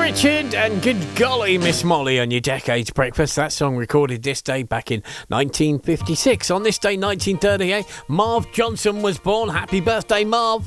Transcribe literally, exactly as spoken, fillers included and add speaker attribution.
Speaker 1: Richard and Good Golly Miss Molly on your Decades Breakfast. That song recorded this day back in nineteen fifty-six. On this day, nineteen thirty-eight, Marv Johnson was born. Happy birthday, Marv.